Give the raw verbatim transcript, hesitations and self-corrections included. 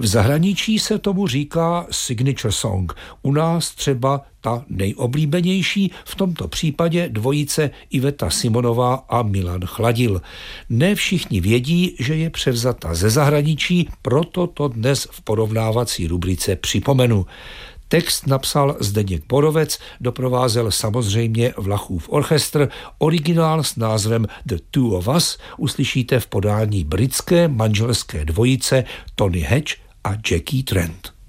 V zahraničí se tomu říká signature song. U nás třeba ta nejoblíbenější, v tomto případě dvojice Iveta Simonová a Milan Chladil. Ne všichni vědí, že je převzata ze zahraničí, proto to dnes v porovnávací rubrice připomenu. Text napsal Zdeněk Borovec, doprovázel samozřejmě Vlachův orchestr. Originál s názvem The Two of Us uslyšíte v podání britské manželské dvojice Tony Hatch a Jackie Trent.